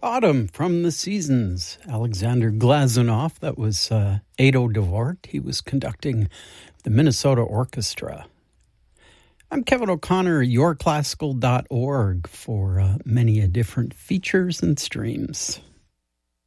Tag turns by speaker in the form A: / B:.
A: Autumn from the Seasons, Alexander Glazunov. That was Ado Dvorak. He was conducting the Minnesota Orchestra. I'm Kevin O'Connor, yourclassical.org for many different features and streams.